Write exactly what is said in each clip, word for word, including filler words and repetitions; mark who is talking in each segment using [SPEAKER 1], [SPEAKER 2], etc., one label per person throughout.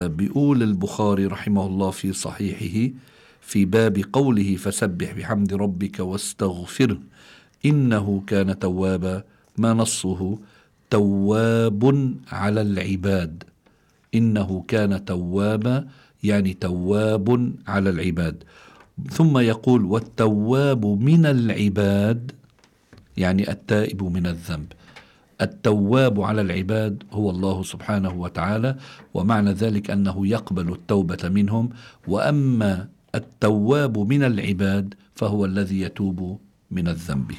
[SPEAKER 1] بيقول البخاري رحمه الله في صحيحه في باب قوله فسبح بحمد ربك واستغفره إنه كان توابا، ما نصه؟ تواب على العباد، إنه كان توابا يعني تواب على العباد. ثم يقول والتواب من العباد يعني التائب من الذنب. التواب على العباد هو الله سبحانه وتعالى، ومعنى ذلك أنه يقبل التوبة منهم، وأما التواب من العباد فهو الذي يتوب من الذنب.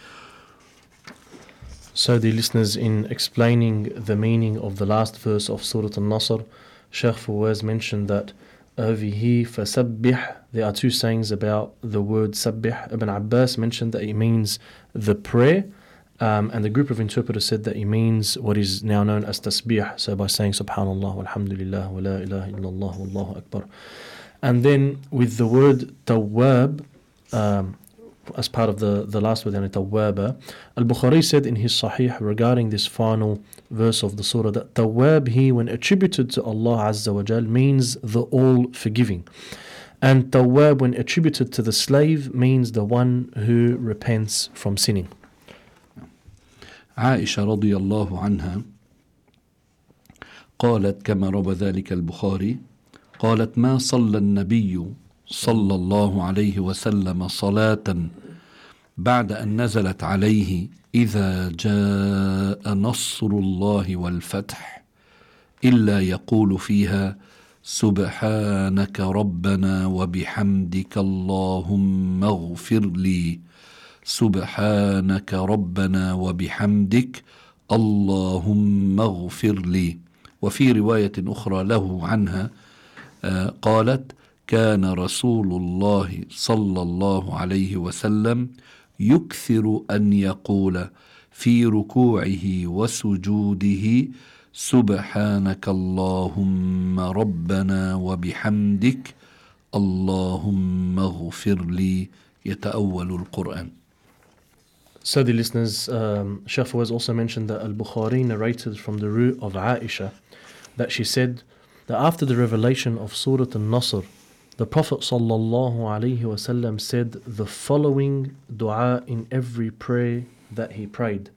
[SPEAKER 2] So the listeners, in explaining the meaning of the last verse of Surah Al-Nasr, Shaykh Fawaz mentioned that over here, فَسَبِّحْ, there are two sayings about the word sabbih. Ibn Abbas mentioned that it means the prayer, um, and the group of interpreters said that it means what is now known as tasbih, so by saying subhanallah, walhamdulillah, wa la ilaha illallah, wallahu akbar. And then with the word tawwab, um, as part of the, the last word, yani tawwaba, Al-Bukhari said in his Sahih regarding this final verse of the surah that tawwab here, when attributed to Allah Azza wa Jal, means the all-forgiving. And tawwab, when attributed to the slave, means the one who repents from sinning.
[SPEAKER 1] عائشة رضي الله عنها قالت كما روى ذلك البخاري، قالت ما صلى النبي صلى الله عليه وسلم صلاة بعد أن نزلت عليه إذا جاء نصر الله والفتح إلا يقول فيها سبحانك ربنا وبحمدك اللهم اغفر لي، سبحانك ربنا وبحمدك اللهم اغفر لي. وفي رواية أخرى له عنها آه قالت كان رسول الله صلى الله عليه وسلم يكثر أن يقول في ركوعه وسجوده سبحانك اللهم ربنا وبحمدك اللهم اغفر لي، يتأول القرآن.
[SPEAKER 2] So the listeners, um, Shaykh Fawaz also mentioned that Al-Bukhari narrated from the root of Aisha that she said that after the revelation of Surah Al-Nasr, the Prophet sallallahu alaihi wasallam said the following dua in every prayer that he prayed.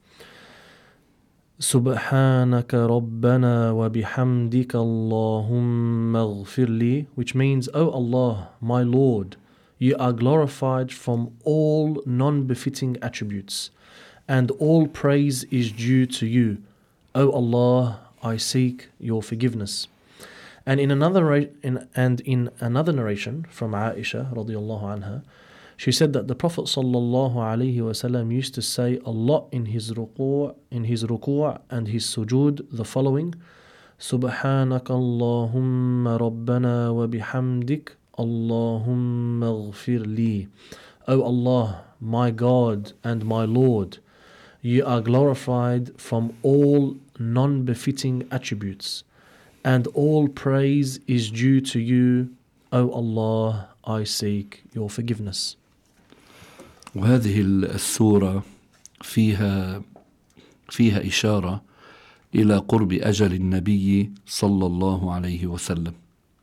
[SPEAKER 2] Subhanaka Rabbana wa bihamdika Allahumma ghfir li, which means, O Allah, my Lord, you are glorified from all non-befitting attributes, and all praise is due to you. O Allah, I seek your forgiveness. And in another in, and in another narration from Aisha radiyallahu anha, she said that the Prophet sallallahu alaihi wasallam used to say a lot in his ruku' in his ruku' and his sujood the following: Subhanaka Allahumma Rabbana wa bihamdik Allahumma ghfir li. O Allah, my God and my Lord, you are glorified from all non-befitting attributes, and all praise is due to you. O Allah, I seek your forgiveness.
[SPEAKER 1] وهذه السورة فيها فيها إشارة إلى قرب أجل النبي صلى الله عليه وسلم.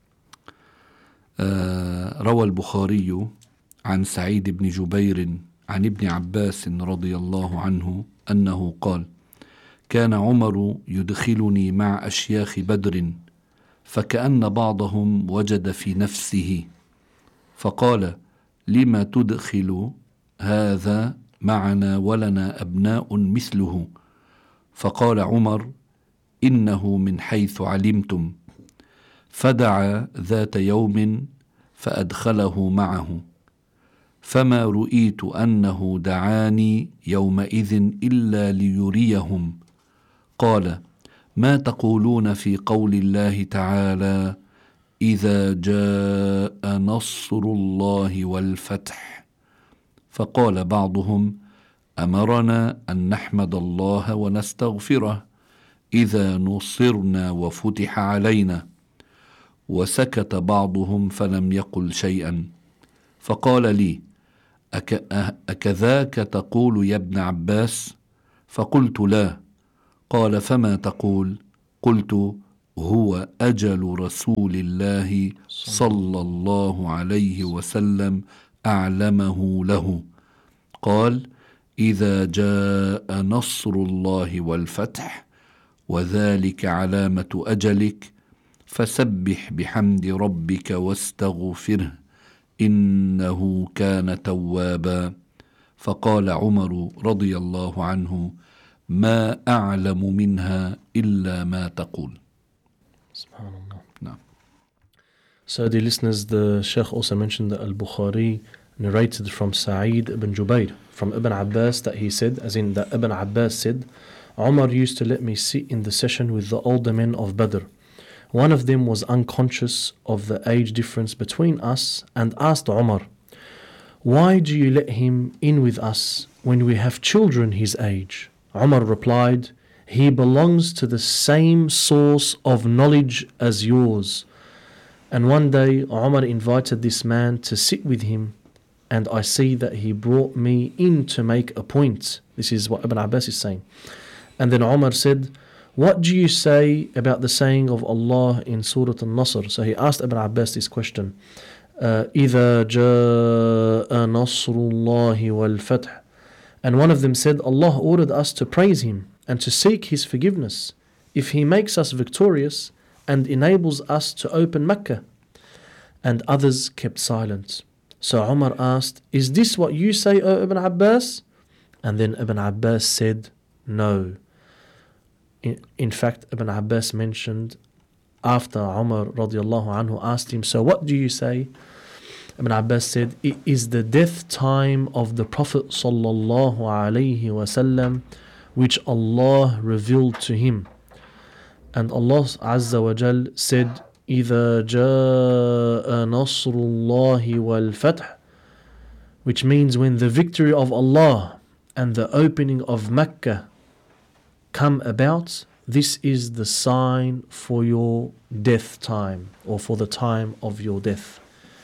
[SPEAKER 1] روى البخاري عن سعيد بن جبير عن ابن عباس رضي الله عنه أنه قال كان عمر يدخلني مع أشياخ بدر فكأن بعضهم وجد في نفسه فقال لما تدخل هذا معنا ولنا أبناء مثله؟ فقال عمر إنه من حيث علمتم. فدعا ذات يوم فأدخله معه، فما رؤيت أنه دعاني يومئذ إلا ليريهم. قال ما تقولون في قول الله تعالى إذا جاء نصر الله والفتح؟ فقال بعضهم أمرنا أن نحمد الله ونستغفره إذا نصرنا وفتح علينا. وسكت بعضهم فلم يقل شيئا، فقال لي أك أكذاك تقول يا ابن عباس؟ فقلت لا. قال فما تقول؟ قلت هو أجل رسول الله صلى الله عليه وسلم أعلمه له. قال: إذا جاء نصر الله والفتح وذلك علامة أجلك فسبح بحمد ربك واستغفره إنه كان توابا. فقال عمر رضي الله عنه: ما أعلم منها إلا ما تقول.
[SPEAKER 2] Subhanallah.
[SPEAKER 1] No.
[SPEAKER 2] So, dear listeners, the Shaykh also mentioned that Al-Bukhari narrated from Sa'id ibn Jubayr, from Ibn Abbas, that he said, as in that Ibn Abbas said, Umar used to let me sit in the session with the older men of Badr. One of them was unconscious of the age difference between us and asked Umar, why do you let him in with us when we have children his age? Umar replied, he belongs to the same source of knowledge as yours. And one day Umar invited this man to sit with him, and I see that he brought me in to make a point. This is what Ibn Abbas is saying. And then Umar said, what do you say about the saying of Allah in Surah Al-Nasr? So he asked Ibn Abbas this question. إِذَا جَاءَ نَصْرُ اللَّهِ وَالْفَتْحِ. And one of them said, Allah ordered us to praise Him and to seek His forgiveness if He makes us victorious and enables us to open Mecca. And others kept silent. So Umar asked, is this what you say, O Ibn Abbas? And then Ibn Abbas said, no. In, in fact, Ibn Abbas mentioned after Umar radiallahu anhu asked him, so what do you say? Ibn Abbas said, it is the death time of the Prophet sallallahu alaihi wasallam which Allah revealed to him. And Allah Azza wa Jal said, إِذَا جَاءَ نَصْرُ اللَّهِ وَالْفَتْحِ, which means when the victory of Allah and the opening of Mecca come about, this is the sign for your death time, or for the time of your death.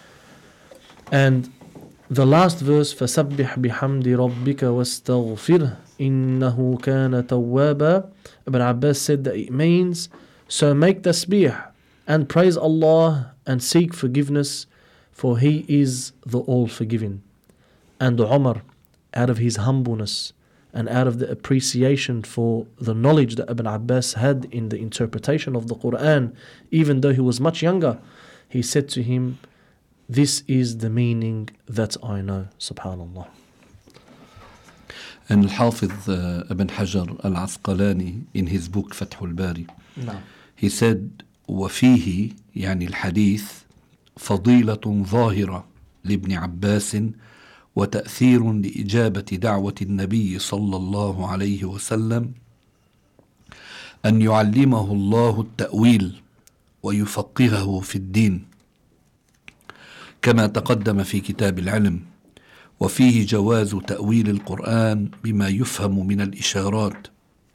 [SPEAKER 2] And the last verse, فَسَبِّحْ بِحَمْدِ رَبِّكَ وَاسْتَغْفِرْهِ إِنَّهُ كَانَ تَوَّابًا. Ibn Abbas said that it means, so make tasbih and praise Allah and seek forgiveness, for He is the all-forgiving. And Umar, out of his humbleness and out of the appreciation for the knowledge that Ibn Abbas had in the interpretation of the Quran, even though he was much younger, he said to him, this is the meaning that I know. Subhanallah.
[SPEAKER 1] And Al-Hafiz uh, Ibn Hajar Al-Asqalani, in his book Fath al-Bari,
[SPEAKER 2] no.
[SPEAKER 1] he said, وفيه يعني الحديث فضيلة ظاهرة لابن عباس وتأثير لإجابة دعوة النبي صلى الله عليه وسلم أن يعلمه الله التأويل ويفقهه في الدين كما تقدم في كتاب العلم. وفيه جواز تأويل القرآن بما يفهم من الإشارات،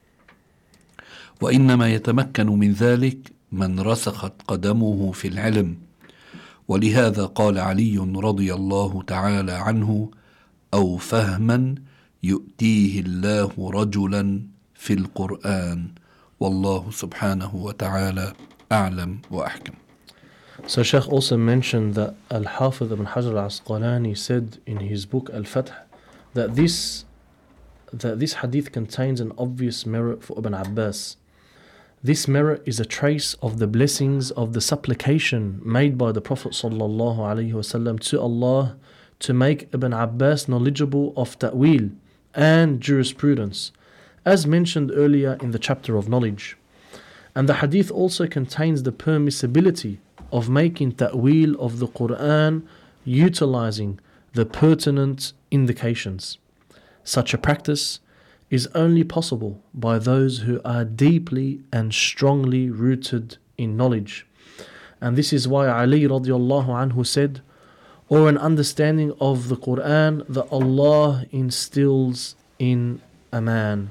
[SPEAKER 1] وإنما يتمكن من ذلك من رسخت قدمه في العلم. ولهذا قال علي رضي الله تعالى عنه: أو فهما يؤتيه الله رجلا في القرآن والله سبحانه وتعالى أعلم وأحكم.
[SPEAKER 2] So Shaykh also mentioned that Al-Hafiz ibn Hajar al-Asqalani said in his book Al-Fath that this that this hadith contains an obvious merit for Ibn Abbas. This merit is a trace of the blessings of the supplication made by the Prophet sallallahu alaihi wasallam to Allah to make Ibn Abbas knowledgeable of ta'wil and jurisprudence, as mentioned earlier in the chapter of knowledge. And the hadith also contains the permissibility of making ta'wil of the Quran utilizing the pertinent indications. Such a practice is only possible by those who are deeply and strongly rooted in knowledge. And this is why Ali radiallahu anhu said, or an understanding of the Quran that Allah instills in a man.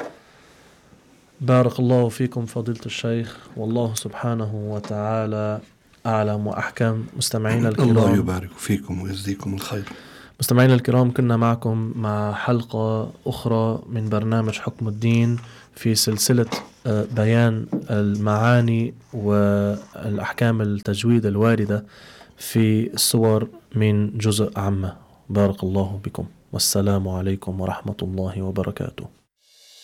[SPEAKER 2] بارك الله فيكم فضيلة الشيخ والله سبحانه وتعالى أعلم وأحكم. مستمعينا الكرام,
[SPEAKER 1] الله يبارك فيكم ويجزيكم الخير.
[SPEAKER 2] مستمعينا الكرام، كنا معكم مع حلقة أخرى من برنامج حكم الدين في سلسلة بيان المعاني والأحكام التجويد الواردة في السور من جزء عامة. بارك الله بكم، والسلام عليكم ورحمة الله وبركاته.